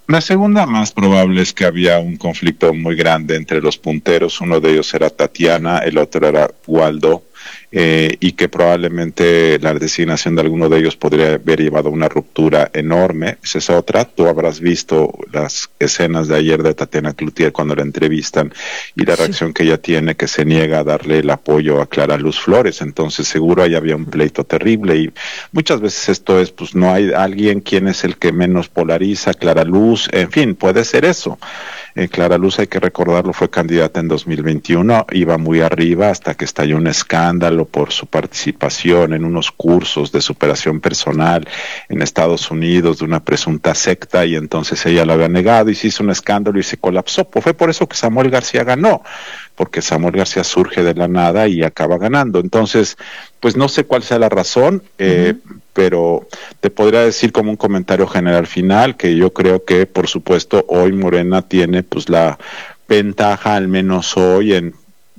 La segunda más probable es que había un conflicto muy grande entre los punteros. Uno de ellos era Tatiana, el otro era Waldo, y que probablemente la designación de alguno de ellos podría haber llevado a una ruptura enorme. Esa es otra. Tú habrás visto las escenas de ayer de Tatiana Cloutier cuando la entrevistan y la reacción que ella tiene, que se niega a darle el apoyo a Clara Luz Flores. Entonces seguro ahí había un pleito terrible, y muchas veces esto es, pues no hay alguien quien es el que menos polariza, Clara Luz, en fin, puede ser eso. Clara Luz, hay que recordarlo, fue candidata en 2021, iba muy arriba hasta que estalló un escándalo por su participación en unos cursos de superación personal en Estados Unidos de una presunta secta, y entonces ella lo había negado y se hizo un escándalo y se colapsó. Pues fue por eso que Samuel García ganó, porque Samuel García surge de la nada y acaba ganando. Entonces, pues no sé cuál sea la razón, pero te podría decir como un comentario general final que yo creo que, por supuesto, hoy Morena tiene pues la ventaja, al menos hoy, en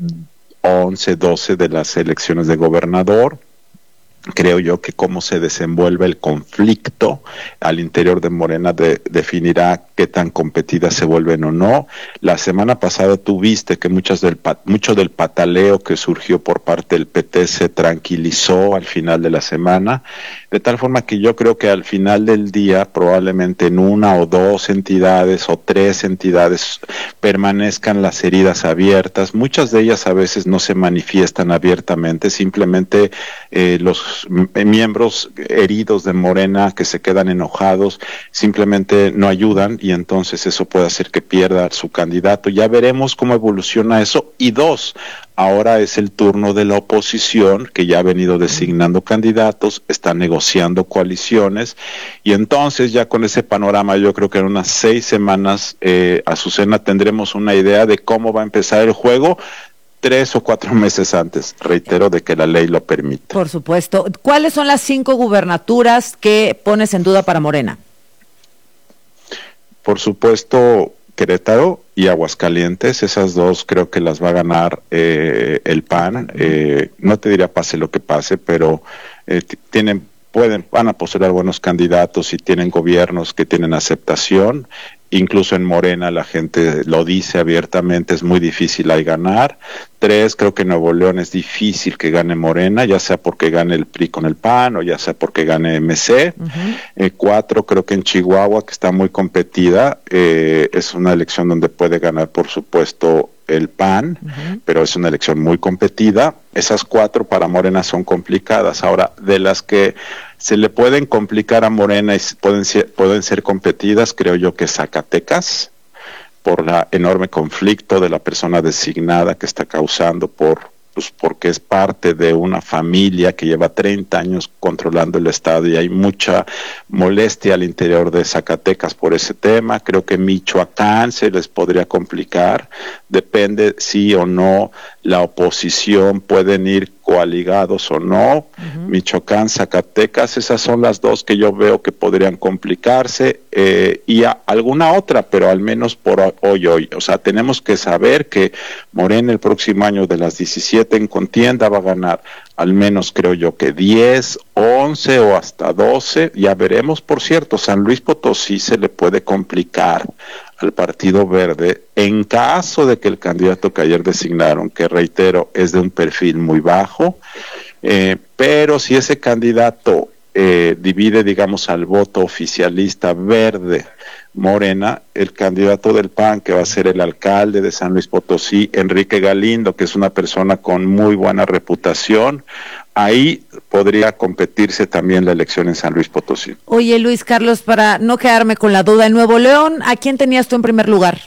11, 12 de las elecciones de gobernador. Creo yo que cómo se desenvuelve el conflicto al interior de Morena definirá qué tan competidas se vuelven o no. La semana pasada tú viste que mucho del pataleo que surgió por parte del PT se tranquilizó al final de la semana, de tal forma que yo creo que al final del día probablemente en una o dos entidades o tres entidades permanezcan las heridas abiertas. Muchas de ellas a veces no se manifiestan abiertamente, simplemente los miembros heridos de Morena que se quedan enojados simplemente no ayudan, y entonces eso puede hacer que pierda su candidato. Ya veremos cómo evoluciona eso. Y dos, ahora es el turno de la oposición, que ya ha venido designando candidatos, está negociando coaliciones, y entonces ya con ese panorama yo creo que en unas 6 semanas, Azucena, tendremos una idea de cómo va a empezar el juego, 3 o 4 meses antes, reitero, de que la ley lo permita. Por supuesto. ¿Cuáles son las 5 gubernaturas que pones en duda para Morena? Por supuesto, Querétaro y Aguascalientes, esas dos creo que las va a ganar el PAN. No te diría pase lo que pase, pero van a postular buenos candidatos y tienen gobiernos que tienen aceptación. Incluso en Morena la gente lo dice abiertamente, es muy difícil ahí ganar. 3, creo que en Nuevo León es difícil que gane Morena, ya sea porque gane el PRI con el PAN o ya sea porque gane MC. 4, creo que en Chihuahua, que está muy competida, es una elección donde puede ganar, por supuesto, el PAN, pero es una elección muy competida. Esas 4 para Morena son complicadas. Ahora, de las que se le pueden complicar a Morena y pueden ser competidas, creo yo que Zacatecas, por el enorme conflicto de la persona designada que está causando porque es parte de una familia que lleva 30 años controlando el Estado, y hay mucha molestia al interior de Zacatecas por ese tema. Creo que Michoacán se les podría complicar, depende si o no la oposición pueden ir coaligados o no. Michoacán, Zacatecas, esas son las 2 que yo veo que podrían complicarse, y alguna otra, pero al menos por hoy. O sea, tenemos que saber que Morena el próximo año, de las 17 en contienda, va a ganar al menos, creo yo, que 10, 11 o hasta 12, ya veremos. Por cierto, San Luis Potosí se le puede complicar al Partido Verde en caso de que el candidato que ayer designaron, que reitero, es de un perfil muy bajo, pero si ese candidato divide, digamos, al voto oficialista verde Morena, el candidato del PAN, que va a ser el alcalde de San Luis Potosí, Enrique Galindo, que es una persona con muy buena reputación, ahí podría competirse también la elección en San Luis Potosí. Oye, Luis Carlos, para no quedarme con la duda, en Nuevo León, ¿a quién tenías tú en primer lugar?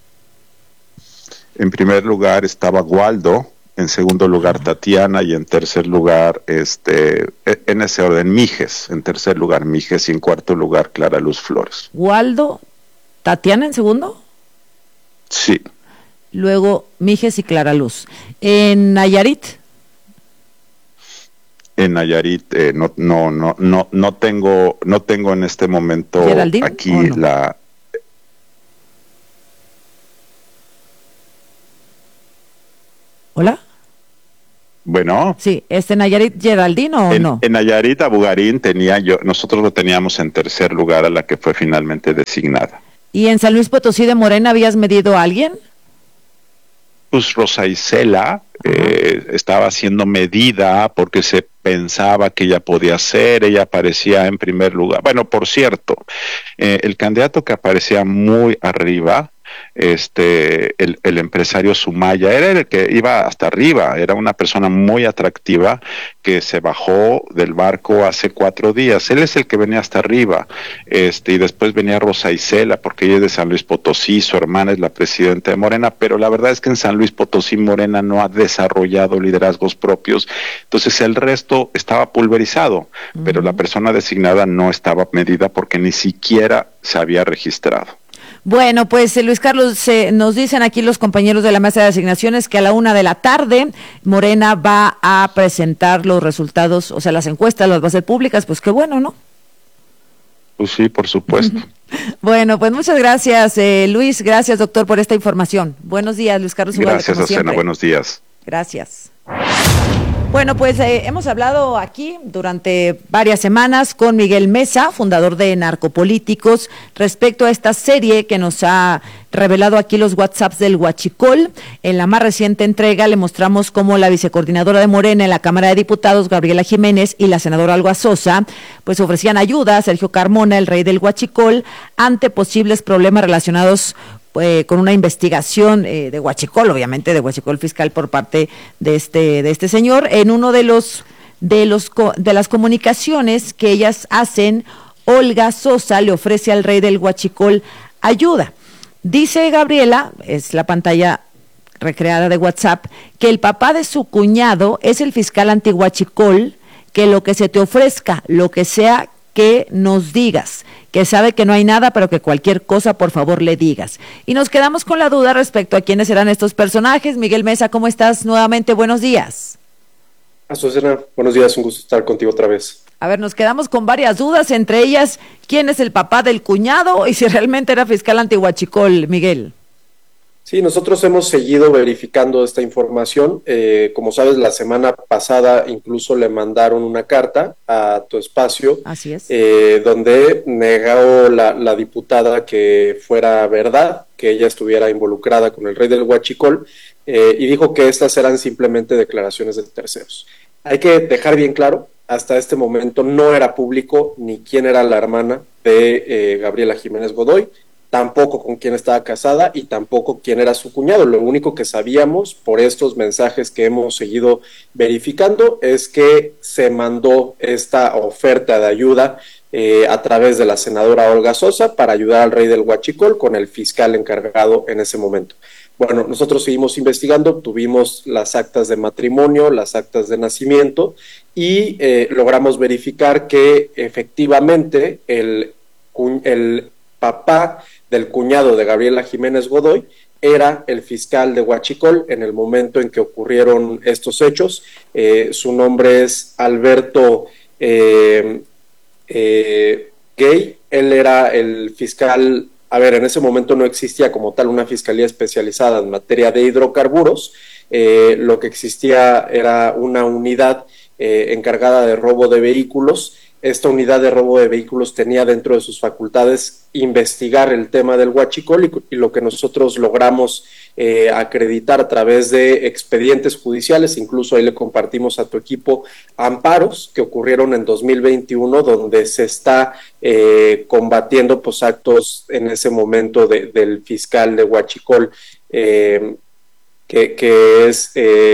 En primer lugar estaba Waldo, en segundo lugar Tatiana, y en tercer lugar, en ese orden, Mijes, en tercer lugar Mijes, y en cuarto lugar Clara Luz Flores. Waldo, Tatiana en segundo. Sí. Luego Mijes y Clara Luz. ¿En Nayarit? En Nayarit no tengo en este momento aquí no. ¿Hola? Bueno. Sí, Nayarit, ¿Geraldino o no? En Nayarit, a Bugarín nosotros lo teníamos en tercer lugar, a la que fue finalmente designada. ¿Y en San Luis Potosí de Morena habías medido a alguien? Pues Rosa Isela estaba siendo medida porque se pensaba que ella podía ser, ella aparecía en primer lugar. Bueno, por cierto, el candidato que aparecía muy arriba, el empresario Sumaya, era el que iba hasta arriba, era una persona muy atractiva que se bajó del barco hace 4 días. Él es el que venía hasta arriba, y después venía Rosa Isela, porque ella es de San Luis Potosí, su hermana es la presidenta de Morena, pero la verdad es que en San Luis Potosí Morena no ha desarrollado liderazgos propios, entonces el resto estaba pulverizado, pero la persona designada no estaba medida porque ni siquiera se había registrado. Bueno, pues Luis Carlos, nos dicen aquí los compañeros de la mesa de asignaciones que a la 1:00 p.m. Morena va a presentar los resultados, o sea, las encuestas las va a hacer públicas, pues qué bueno, ¿no? Pues sí, por supuesto. Bueno, pues muchas gracias, Luis, gracias, doctor, por esta información. Buenos días, Luis Carlos Ugalde, gracias, Azucena, buenos días. Gracias. Bueno, pues hemos hablado aquí durante varias semanas con Miguel Mesa, fundador de Narcopolíticos, respecto a esta serie que nos ha revelado aquí los WhatsApps del Huachicol. En la más reciente entrega le mostramos cómo la vicecoordinadora de Morena en la Cámara de Diputados, Gabriela Jiménez, y la senadora Olga Sosa, pues ofrecían ayuda a Sergio Carmona, el rey del Huachicol, ante posibles problemas relacionados con una investigación de Huachicol, obviamente de Huachicol fiscal por parte de este señor. En uno de las comunicaciones que ellas hacen, Olga Sosa le ofrece al rey del Huachicol ayuda. Dice Gabriela, es la pantalla recreada de WhatsApp, que el papá de su cuñado es el fiscal antihuachicol, que lo que se te ofrezca, lo que sea que nos digas, que sabe que no hay nada, pero que cualquier cosa, por favor, le digas. Y nos quedamos con la duda respecto a quiénes serán estos personajes. Miguel Mesa, ¿cómo estás? Nuevamente, buenos días. Azucena, buenos días, un gusto estar contigo otra vez. A ver, nos quedamos con varias dudas, entre ellas, ¿quién es el papá del cuñado y si realmente era fiscal antihuachicol, Miguel? Sí, nosotros hemos seguido verificando esta información. Como sabes, la semana pasada incluso le mandaron una carta a tu espacio. Así es. Donde negó la diputada que fuera verdad, que ella estuviera involucrada con el rey del Huachicol, y dijo que estas eran simplemente declaraciones de terceros. Hay que dejar bien claro, hasta este momento no era público ni quién era la hermana de Gabriela Jiménez Godoy, tampoco con quién estaba casada y tampoco quién era su cuñado. Lo único que sabíamos por estos mensajes que hemos seguido verificando es que se mandó esta oferta de ayuda a través de la senadora Olga Sosa para ayudar al rey del Huachicol con el fiscal encargado en ese momento. Bueno, nosotros seguimos investigando, tuvimos las actas de matrimonio, las actas de nacimiento y logramos verificar que efectivamente el papá del cuñado de Gabriela Jiménez Godoy era el fiscal de Huachicol en el momento en que ocurrieron estos hechos. Su nombre es Alberto Gay. Él era el fiscal. A ver, en ese momento no existía como tal una fiscalía especializada en materia de hidrocarburos. Lo que existía era una unidad encargada de robo de vehículos. Esta unidad de robo de vehículos tenía dentro de sus facultades investigar el tema del Huachicol y lo que nosotros logramos acreditar a través de expedientes judiciales, incluso ahí le compartimos a tu equipo amparos que ocurrieron en 2021 donde se está combatiendo pues actos en ese momento del fiscal de Huachicol que es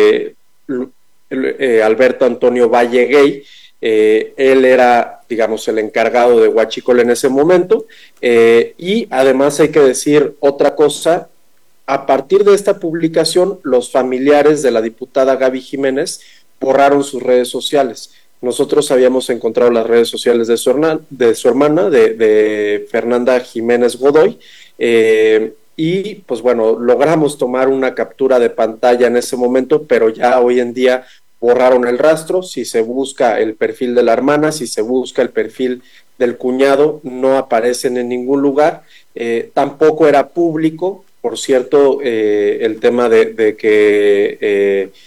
Alberto Antonio Valle Gay. Él era, digamos, el encargado de Huachicol en ese momento, y además hay que decir otra cosa. A partir de esta publicación, los familiares de la diputada Gaby Jiménez borraron sus redes sociales. Nosotros habíamos encontrado las redes sociales de su hermana, de Fernanda Jiménez Godoy, y pues bueno, logramos tomar una captura de pantalla en ese momento, pero ya hoy en día borraron el rastro. Si se busca el perfil de la hermana, si se busca el perfil del cuñado, no aparecen en ningún lugar. Tampoco era público, por cierto, el tema de que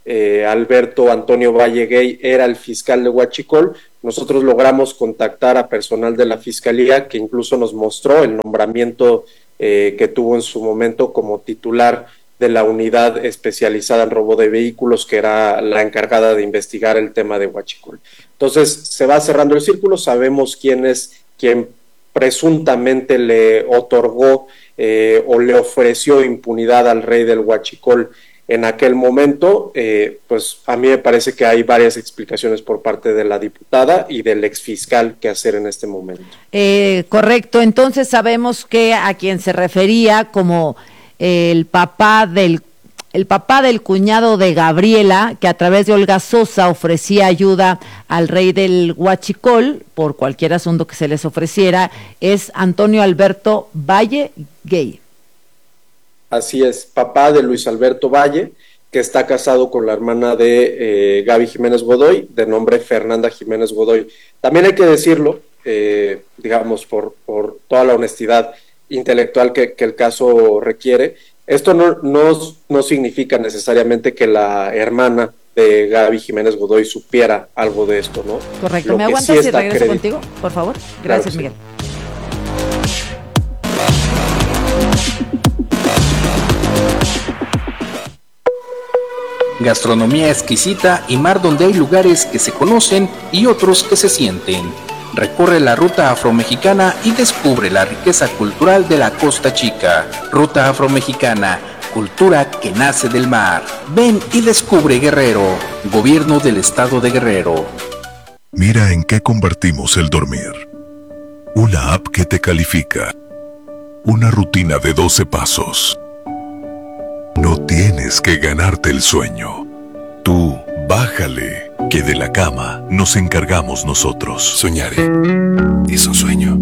Alberto Antonio Valle Gay era el fiscal de Huachicol, nosotros logramos contactar a personal de la Fiscalía que incluso nos mostró el nombramiento que tuvo en su momento como titular de la unidad especializada en robo de vehículos, que era la encargada de investigar el tema de Huachicol. Entonces se va cerrando el círculo, sabemos quién es quien presuntamente le otorgó o le ofreció impunidad al rey del Huachicol en aquel momento. Pues a mí me parece que hay varias explicaciones por parte de la diputada y del exfiscal que hacer en este momento. Correcto, entonces sabemos que a quien se refería como el papá del cuñado de Gabriela, que a través de Olga Sosa ofrecía ayuda al rey del Huachicol por cualquier asunto que se les ofreciera, es Antonio Alberto Valle Gay. Así es, papá de Luis Alberto Valle, que está casado con la hermana de Gaby Jiménez Godoy, de nombre Fernanda Jiménez Godoy. También hay que decirlo, digamos, por toda la honestidad intelectual que el caso requiere, esto no significa necesariamente que la hermana de Gaby Jiménez Godoy supiera algo de esto, ¿no? Correcto. ¿Me aguantas si regreso contigo, por favor? Gracias, claro, Miguel. Gastronomía exquisita y mar donde hay lugares que se conocen y otros que se sienten. Recorre la ruta afromexicana y descubre la riqueza cultural de la Costa Chica. Ruta afromexicana, cultura que nace del mar. Ven y descubre Guerrero, Gobierno del Estado de Guerrero. Mira en qué convertimos el dormir. Una app que te califica. Una rutina de 12 pasos. No tienes que ganarte el sueño. Tú, bájale, que de la cama nos encargamos nosotros. Soñaré. Es un sueño.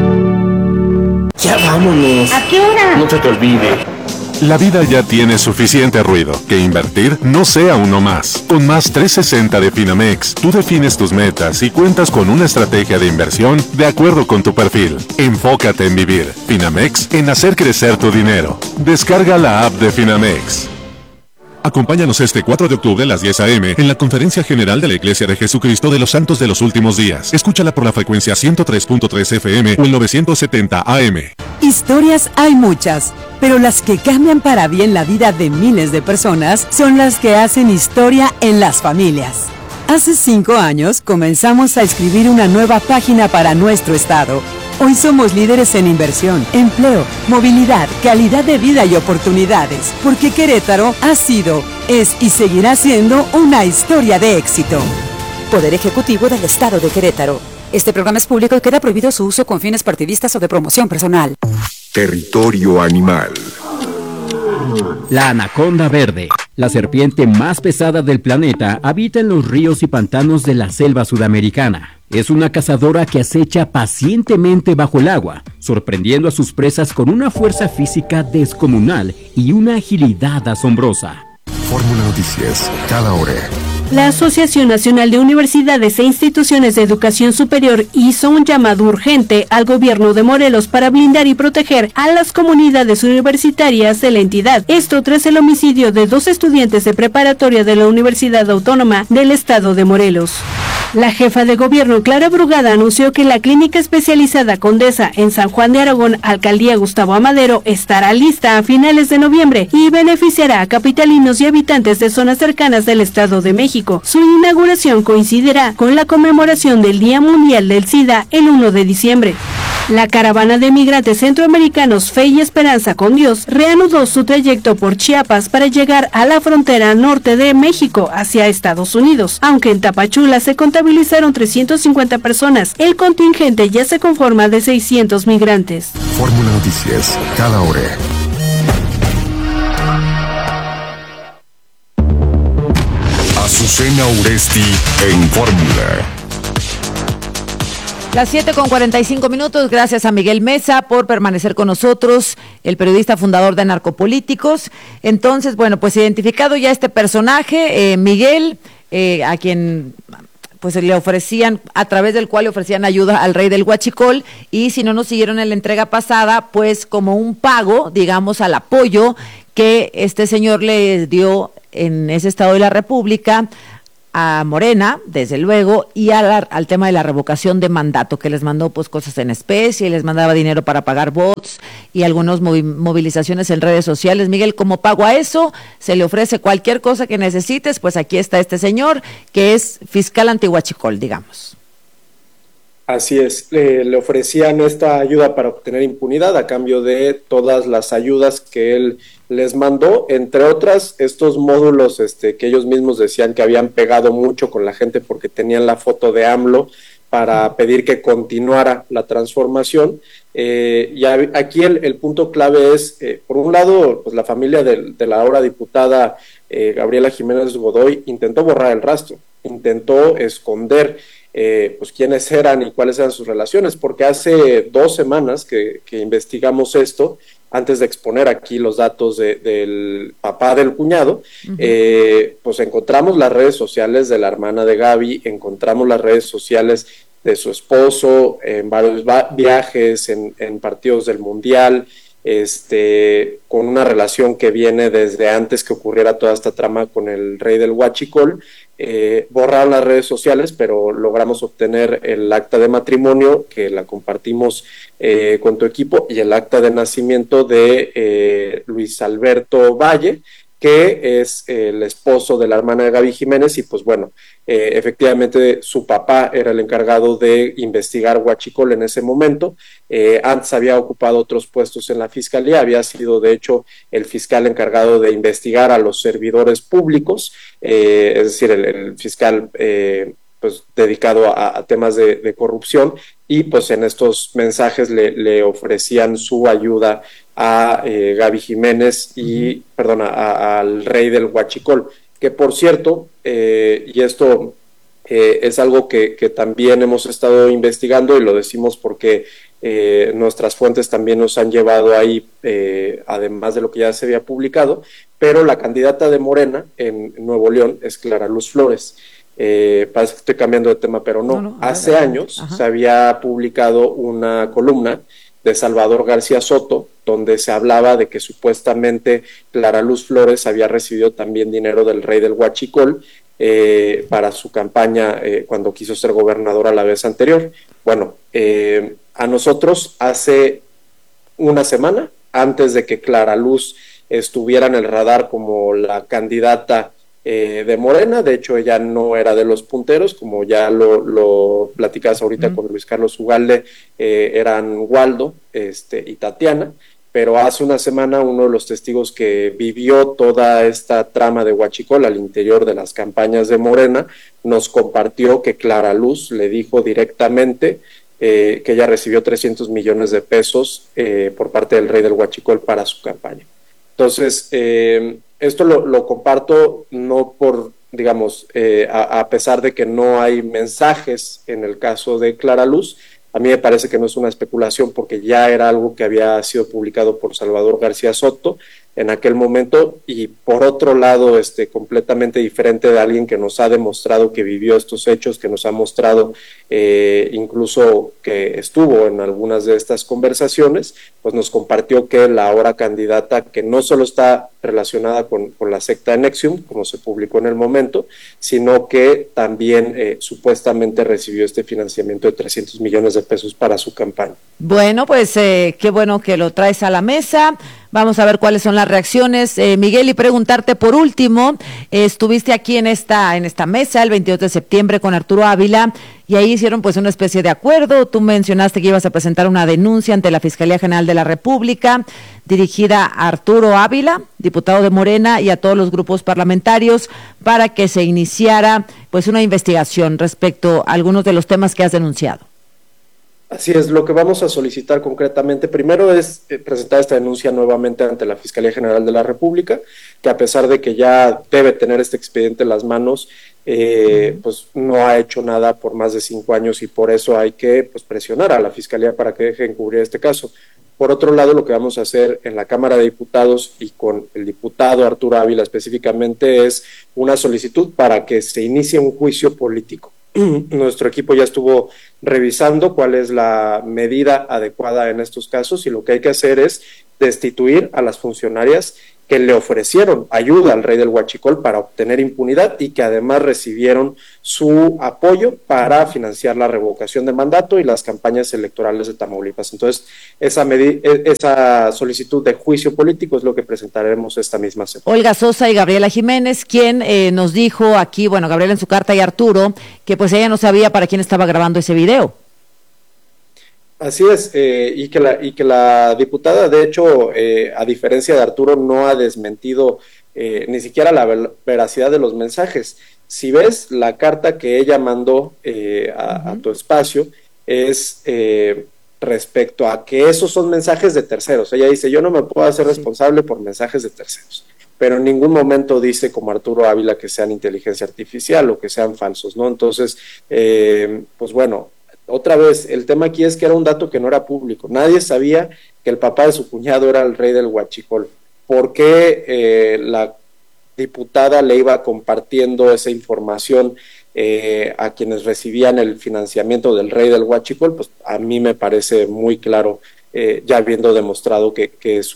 Ya vámonos. ¿A qué hora? No se te olvide. La vida ya tiene suficiente ruido, que invertir no sea uno más. Con Más 360 de Finamex, tú defines tus metas y cuentas con una estrategia de inversión de acuerdo con tu perfil. Enfócate en vivir. Finamex, en hacer crecer tu dinero. Descarga la app de Finamex. Acompáñanos este 4 de octubre a las 10 a.m. en la Conferencia General de la Iglesia de Jesucristo de los Santos de los Últimos Días. Escúchala por la frecuencia 103.3 FM o el 970 AM. Historias hay muchas, pero las que cambian para bien la vida de miles de personas son las que hacen historia en las familias. Hace 5 años comenzamos a escribir una nueva página para nuestro estado. Hoy somos líderes en inversión, empleo, movilidad, calidad de vida y oportunidades, porque Querétaro ha sido, es y seguirá siendo una historia de éxito. Poder Ejecutivo del Estado de Querétaro. Este programa es público y queda prohibido su uso con fines partidistas o de promoción personal. Territorio animal. La anaconda verde, la serpiente más pesada del planeta, habita en los ríos y pantanos de la selva sudamericana. Es una cazadora que acecha pacientemente bajo el agua, sorprendiendo a sus presas con una fuerza física descomunal y una agilidad asombrosa. Fórmula Noticias, cada hora. La Asociación Nacional de Universidades e Instituciones de Educación Superior hizo un llamado urgente al gobierno de Morelos para blindar y proteger a las comunidades universitarias de la entidad. Esto tras el homicidio de 2 estudiantes de preparatoria de la Universidad Autónoma del Estado de Morelos. La jefa de gobierno, Clara Brugada, anunció que la clínica especializada Condesa en San Juan de Aragón, Alcaldía Gustavo Amadero, estará lista a finales de noviembre y beneficiará a capitalinos y habitantes de zonas cercanas del Estado de México. Su inauguración coincidirá con la conmemoración del Día Mundial del SIDA el 1 de diciembre. La caravana de migrantes centroamericanos Fe y Esperanza con Dios reanudó su trayecto por Chiapas para llegar a la frontera norte de México hacia Estados Unidos. Aunque en Tapachula se contabilizaron 350 personas, el contingente ya se conforma de 600 migrantes. Fórmula Noticias, cada hora. Azucena Uresti en Fórmula. Las 7:45, gracias a Miguel Mesa por permanecer con nosotros, el periodista fundador de Narcopolíticos. Entonces, bueno, pues identificado ya este personaje, Miguel, a quien pues le ofrecían, a través del cual le ofrecían ayuda al rey del Huachicol, y si no nos siguieron en la entrega pasada, pues como un pago, digamos, al apoyo que este señor le dio en ese estado de la República a Morena, desde luego, y al tema de la revocación de mandato, que les mandó pues cosas en especie, les mandaba dinero para pagar bots y algunas movilizaciones en redes sociales. Miguel, como pago a eso, se le ofrece cualquier cosa que necesites, pues aquí está este señor, que es fiscal antihuachicol, digamos. Así es, le ofrecían esta ayuda para obtener impunidad a cambio de todas las ayudas que él les mandó, entre otras estos módulos que ellos mismos decían que habían pegado mucho con la gente porque tenían la foto de AMLO para pedir que continuara la transformación. Y aquí el punto clave es, por un lado, pues la familia de la ahora diputada Gabriela Jiménez Godoy intentó borrar el rastro, intentó esconder pues quiénes eran y cuáles eran sus relaciones, porque hace 2 semanas que investigamos esto, antes de exponer aquí los datos del papá del cuñado, pues encontramos las redes sociales de la hermana de Gaby, encontramos las redes sociales de su esposo en varios viajes, en partidos del Mundial, con una relación que viene desde antes que ocurriera toda esta trama con el rey del huachicol. Borraron las redes sociales, pero logramos obtener el acta de matrimonio, que la compartimos con tu equipo, y el acta de nacimiento de Luis Alberto Valle, que es el esposo de la hermana de Gaby Jiménez, y pues bueno, efectivamente su papá era el encargado de investigar huachicol en ese momento. Antes había ocupado otros puestos en la fiscalía, había sido de hecho el fiscal encargado de investigar a los servidores públicos, es decir, el fiscal pues dedicado a temas de corrupción, y pues en estos mensajes le ofrecían su ayuda a Gaby Jiménez y, al rey del huachicol, que por cierto, y esto es algo que también hemos estado investigando, y lo decimos porque nuestras fuentes también nos han llevado ahí, además de lo que ya se había publicado, pero la candidata de Morena en Nuevo León es Clara Luz Flores. Parece que estoy cambiando de tema, pero no. Hace años se había publicado una columna de Salvador García Soto, donde se hablaba de que supuestamente Clara Luz Flores había recibido también dinero del rey del huachicol para su campaña cuando quiso ser gobernador la vez anterior. Bueno, a nosotros hace una semana, antes de que Clara Luz estuviera en el radar como la candidata de Morena, de hecho ella no era de los punteros, como ya lo platicabas ahorita con Luis Carlos Ugalde, eran Waldo y Tatiana, pero hace una semana uno de los testigos que vivió toda esta trama de huachicol al interior de las campañas de Morena nos compartió que Clara Luz le dijo directamente que ella recibió 300 millones de pesos por parte del rey del huachicol para su campaña. Entonces, esto lo comparto no por, digamos, a pesar de que no hay mensajes en el caso de Clara Luz. A mí me parece que no es una especulación, porque ya era algo que había sido publicado por Salvador García Soto en aquel momento, y por otro lado, completamente diferente de alguien que nos ha demostrado que vivió estos hechos, que nos ha mostrado incluso que estuvo en algunas de estas conversaciones, pues nos compartió que la ahora candidata, que no solo está relacionada con la secta de NXIVM, como se publicó en el momento, sino que también supuestamente recibió este financiamiento de 300 millones de pesos para su campaña. Bueno, pues qué bueno que lo traes a la mesa. Vamos a ver cuáles son las reacciones, Miguel, y preguntarte por último, estuviste aquí en esta mesa el 22 de septiembre con Arturo Ávila, y ahí hicieron pues una especie de acuerdo. Tú mencionaste que ibas a presentar una denuncia ante la Fiscalía General de la República, dirigida a Arturo Ávila, diputado de Morena, y a todos los grupos parlamentarios, para que se iniciara pues una investigación respecto a algunos de los temas que has denunciado. Así es, lo que vamos a solicitar concretamente primero es presentar esta denuncia nuevamente ante la Fiscalía General de la República, que a pesar de que ya debe tener este expediente en las manos, pues no ha hecho nada por más de 5 años, y por eso hay que presionar a la Fiscalía para que deje encubrir este caso. Por otro lado, lo que vamos a hacer en la Cámara de Diputados y con el diputado Arturo Ávila específicamente es una solicitud para que se inicie un juicio político. Nuestro equipo ya estuvo revisando cuál es la medida adecuada en estos casos, y lo que hay que hacer es destituir a las funcionarias que le ofrecieron ayuda al rey del Huachicol para obtener impunidad y que además recibieron su apoyo para financiar la revocación de mandato y las campañas electorales de Tamaulipas. Entonces, esa solicitud de juicio político es lo que presentaremos esta misma semana. Olga Sosa y Gabriela Jiménez, quien nos dijo aquí, bueno, Gabriela en su carta y Arturo, que pues ella no sabía para quién estaba grabando ese video. Así es, y que la diputada, de hecho, a diferencia de Arturo, no ha desmentido ni siquiera la veracidad de los mensajes. Si ves la carta que ella mandó a tu espacio, es respecto a que esos son mensajes de terceros. Ella dice, yo no me puedo hacer responsable por mensajes de terceros, pero en ningún momento dice, como Arturo Ávila, que sean inteligencia artificial o que sean falsos, ¿no? Entonces, pues bueno, otra vez, el tema aquí es que era un dato que no era público. Nadie sabía que el papá de su cuñado era el rey del Huachicol. ¿Por qué la diputada le iba compartiendo esa información a quienes recibían el financiamiento del rey del Huachicol? Pues a mí me parece muy claro, ya habiendo demostrado que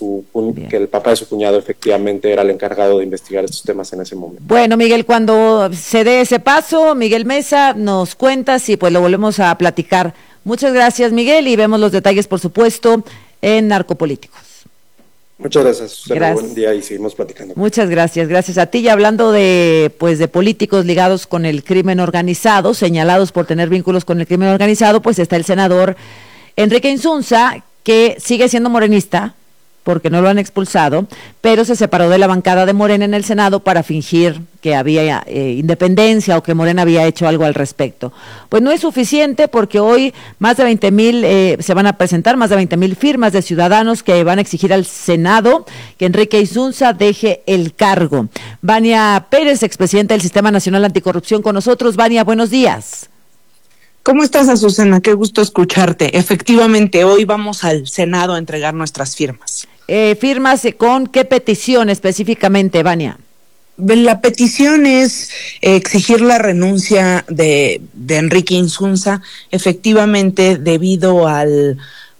el papá de su cuñado efectivamente era el encargado de investigar estos temas en ese momento. Bueno, Miguel, cuando se dé ese paso, Miguel Mesa, nos cuentas y pues lo volvemos a platicar. Muchas gracias, Miguel, y vemos los detalles, por supuesto, en Narcopolíticos. Muchas gracias, Susana. Buen día y seguimos platicando. Muchas gracias, gracias a ti. Y hablando de políticos ligados con el crimen organizado, señalados por tener vínculos con el crimen organizado, pues está el senador Enrique Insunza, que sigue siendo morenista, porque no lo han expulsado, pero se separó de la bancada de Morena en el Senado para fingir que había independencia o que Morena había hecho algo al respecto. Pues no es suficiente, porque hoy más de 20,000 se van a presentar, más de 20,000 firmas de ciudadanos que van a exigir al Senado que Enrique Insunza deje el cargo. Vania Pérez, expresidenta del Sistema Nacional Anticorrupción, con nosotros. Vania, buenos días. ¿Cómo estás, Azucena? Qué gusto escucharte. Efectivamente, hoy vamos al Senado a entregar nuestras firmas. ¿Firmas con qué petición específicamente, Vania? La petición es exigir la renuncia de Enrique Insunza, efectivamente debido al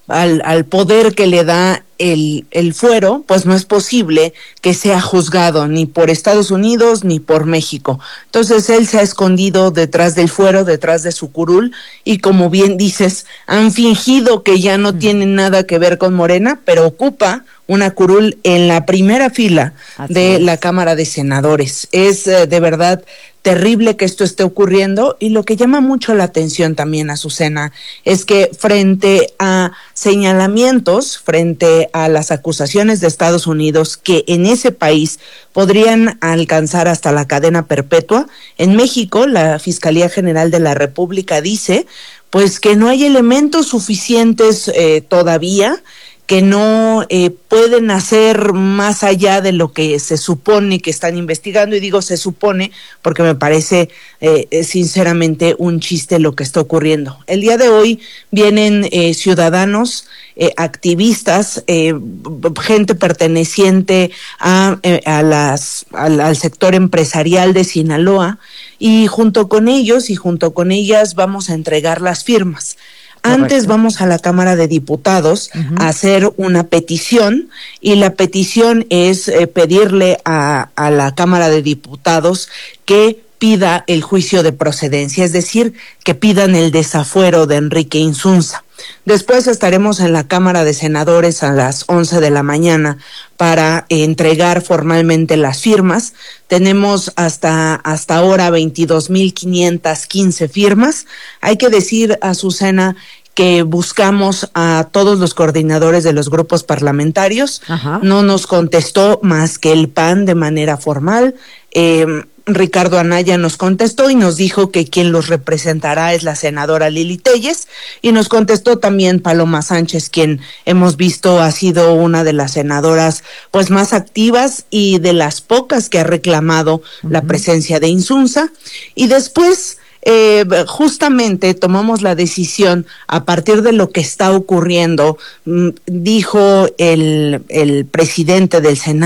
poder que le da el fuero, pues no es posible que sea juzgado ni por Estados Unidos ni por México. Entonces él se ha escondido detrás del fuero, detrás de su curul, y como bien dices, han fingido que ya no tienen nada que ver con Morena, pero ocupa una curul en la primera fila de la Cámara de Senadores. Es de verdad terrible que esto esté ocurriendo, y lo que llama mucho la atención también, Azucena, es que frente a señalamientos, frente a las acusaciones de Estados Unidos que en ese país podrían alcanzar hasta la cadena perpetua, en México la Fiscalía General de la República dice pues que no hay elementos suficientes todavía, que no pueden hacer más allá de lo que se supone que están investigando, y digo se supone porque me parece sinceramente un chiste lo que está ocurriendo. El día de hoy vienen ciudadanos, activistas, gente perteneciente al sector empresarial de Sinaloa, y junto con ellos y junto con ellas vamos a entregar las firmas. Antes vamos a la Cámara de Diputados a hacer una petición, y la petición es pedirle a la Cámara de Diputados que pida el juicio de procedencia, es decir, que pidan el desafuero de Enrique Insunza. Después estaremos en la Cámara de Senadores a las 11 de la mañana para entregar formalmente las firmas. Tenemos hasta ahora 22,515 firmas. Hay que decir, Azucena, que buscamos a todos los coordinadores de los grupos parlamentarios. No nos contestó más que el PAN de manera formal. Ricardo Anaya nos contestó y nos dijo que quien los representará es la senadora Lili Telles, y nos contestó también Paloma Sánchez, quien hemos visto ha sido una de las senadoras pues más activas y de las pocas que ha reclamado la presencia de Insunza. Y después justamente tomamos la decisión a partir de lo que está ocurriendo. Dijo el presidente del Senado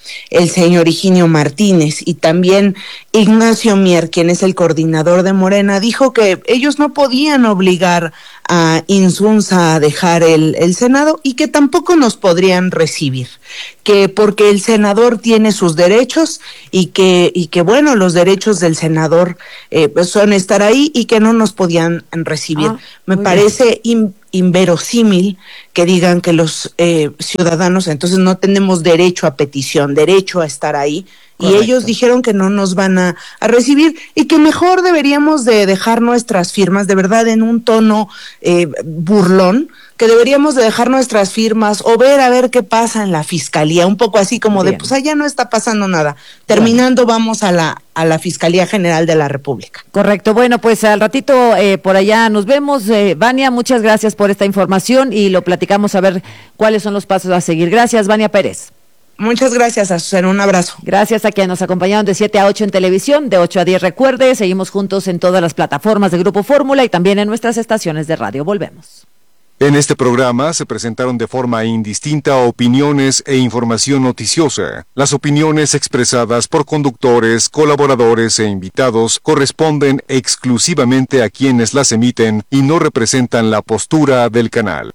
el señor Higinio Martínez, y también Ignacio Mier, quien es el coordinador de Morena, dijo que ellos no podían obligar a Insunza a dejar el Senado y que tampoco nos podrían recibir, que porque el senador tiene sus derechos y que bueno, los derechos del senador son estar ahí y que no nos podían recibir. Me parece inverosímil que digan que los ciudadanos entonces no tenemos derecho a petición, derecho a estar ahí. Correcto. Y ellos dijeron que no nos van a recibir y que mejor deberíamos de dejar nuestras firmas, de verdad, en un tono burlón, que deberíamos de dejar nuestras firmas o ver a ver qué pasa en la fiscalía, un poco así como de, pues allá no está pasando nada. Terminando, vamos a la Fiscalía General de la República. Correcto, bueno, pues al ratito por allá nos vemos. Vania, muchas gracias por esta información y lo platicamos a ver cuáles son los pasos a seguir. Gracias, Vania Pérez. Muchas gracias, Azucena, un abrazo. Gracias a quienes nos acompañaron de 7 a 8 en televisión, de 8 a 10 recuerde, seguimos juntos en todas las plataformas de Grupo Fórmula y también en nuestras estaciones de radio. Volvemos. En este programa se presentaron de forma indistinta opiniones e información noticiosa. Las opiniones expresadas por conductores, colaboradores e invitados corresponden exclusivamente a quienes las emiten y no representan la postura del canal.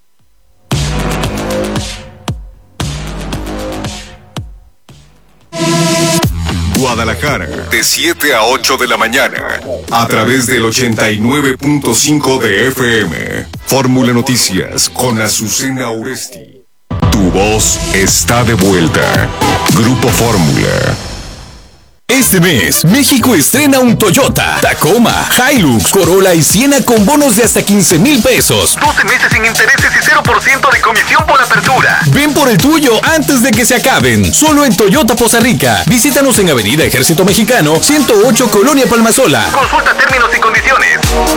Guadalajara, de 7 a 8 de la mañana, a través del 89.5 de FM. Fórmula Noticias con Azucena Oresti. Tu voz está de vuelta. Grupo Fórmula. Este mes, México estrena un Toyota, Tacoma, Hilux, Corolla y Siena con bonos de hasta 15,000 pesos. 12 meses sin intereses y 0% de comisión por apertura. Ven por el tuyo antes de que se acaben. Solo en Toyota Poza Rica. Visítanos en Avenida Ejército Mexicano, 108, Colonia Palmasola. Consulta términos y condiciones.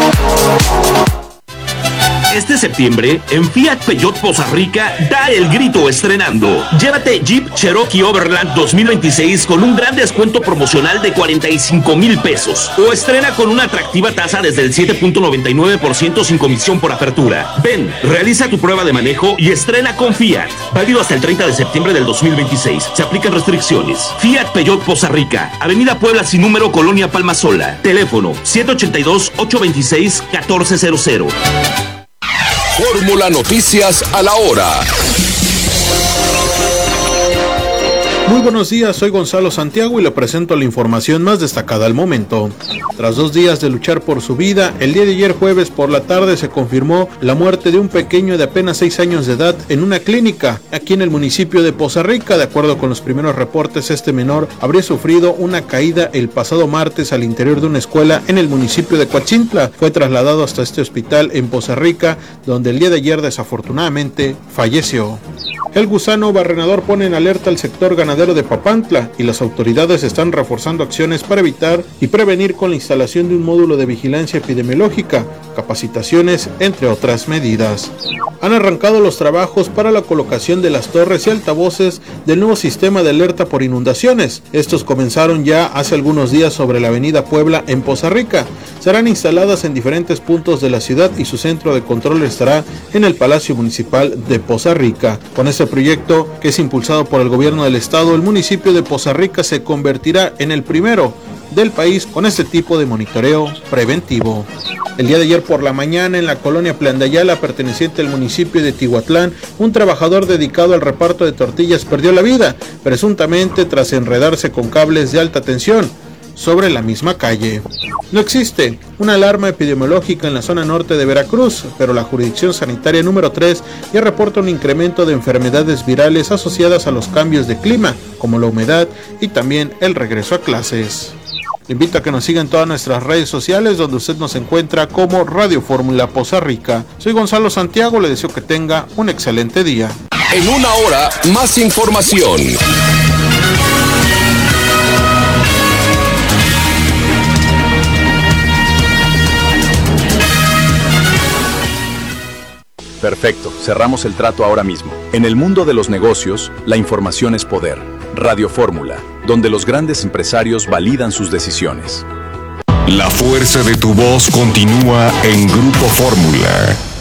Este septiembre, en Fiat Peugeot Poza Rica, da el grito estrenando. Llévate Jeep Cherokee Overland 2026 con un gran descuento promocional de 45,000 pesos. O estrena con una atractiva tasa desde el 7.99% sin comisión por apertura. Ven, realiza tu prueba de manejo y estrena con Fiat. Válido hasta el 30 de septiembre del 2026. Se aplican restricciones. Fiat Peugeot Poza Rica, Avenida Puebla sin número, Colonia Palmasola. Teléfono 782-826-1400. Fórmula Noticias a la hora. Muy buenos días, soy Gonzalo Santiago y le presento la información más destacada al momento. Tras 2 días de luchar por su vida, el día de ayer jueves por la tarde se confirmó la muerte de un pequeño de apenas 6 años de edad en una clínica aquí en el municipio de Poza Rica. De acuerdo con los primeros reportes, este menor habría sufrido una caída el pasado martes al interior de una escuela en el municipio de Coachintla. Fue trasladado hasta este hospital en Poza Rica, donde el día de ayer desafortunadamente falleció. El gusano barrenador pone en alerta al sector ganadero de Papantla y las autoridades están reforzando acciones para evitar y prevenir con la instalación de un módulo de vigilancia epidemiológica, capacitaciones, entre otras medidas. Han arrancado los trabajos para la colocación de las torres y altavoces del nuevo sistema de alerta por inundaciones. Estos comenzaron ya hace algunos días sobre la avenida Puebla en Poza Rica. Serán instaladas en diferentes puntos de la ciudad y su centro de control estará en el Palacio Municipal de Poza Rica. Con este proyecto, que es impulsado por el gobierno del estado, el municipio de Poza Rica se convertirá en el primero del país con este tipo de monitoreo preventivo. El día de ayer por la mañana, en la colonia Plan de Ayala, perteneciente al municipio de Tihuatlán, un trabajador dedicado al reparto de tortillas perdió la vida, presuntamente tras enredarse con cables de alta tensión sobre la misma calle. No existe una alarma epidemiológica en la zona norte de Veracruz, pero la jurisdicción sanitaria número 3 ya reporta un incremento de enfermedades virales asociadas a los cambios de clima, como la humedad y también el regreso a clases. Le invito a que nos siga en todas nuestras redes sociales, donde usted nos encuentra como Radio Fórmula Poza Rica. Soy Gonzalo Santiago, le deseo que tenga un excelente día. En una hora, más información. Perfecto, cerramos el trato ahora mismo. En el mundo de los negocios, la información es poder. Radio Fórmula, donde los grandes empresarios validan sus decisiones. La fuerza de tu voz continúa en Grupo Fórmula.